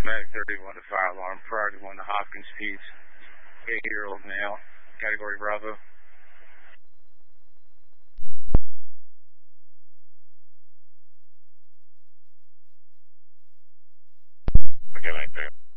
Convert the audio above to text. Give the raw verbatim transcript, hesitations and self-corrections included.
Medic thirty-one to fire alarm, priority one to Hopkins Pete's, eight-year-old male, category Bravo. Okay, thank you.